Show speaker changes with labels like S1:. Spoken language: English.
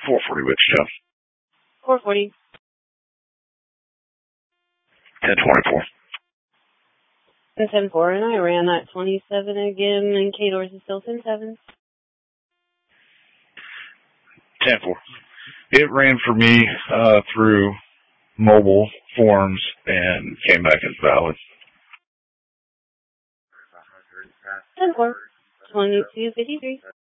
S1: 440 with Joe.
S2: 440.
S1: 1024.
S2: 10-4, and I ran that 27 again, and K-Doors is still 10-7.
S1: 10-4. It ran for me through mobile forms and came back as valid.
S2: 10-4. 2253.